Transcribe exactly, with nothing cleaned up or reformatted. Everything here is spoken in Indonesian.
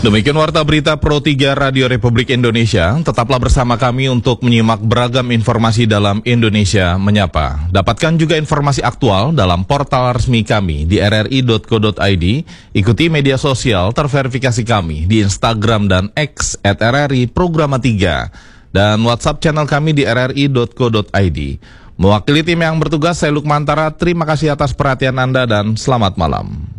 Demikian Warta Berita Pro tiga Radio Republik Indonesia. Tetaplah bersama kami untuk menyimak beragam informasi dalam Indonesia Menyapa. Dapatkan juga informasi aktual dalam portal resmi kami di r r i dot co dot i d. Ikuti media sosial terverifikasi kami di Instagram dan X at r r i programa tiga. Dan WhatsApp channel kami di r r i dot co dot i d. Mewakili tim yang bertugas, saya Lukmantara. Terima kasih atas perhatian Anda dan selamat malam.